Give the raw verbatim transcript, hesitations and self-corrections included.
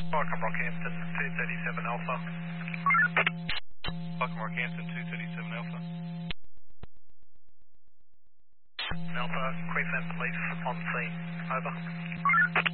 Welcome Rockhampton, two thirty-seven Alpha. Welcome Rockhampton, two thirty-seven Alpha. Alpha, Queensland Police on scene. Over.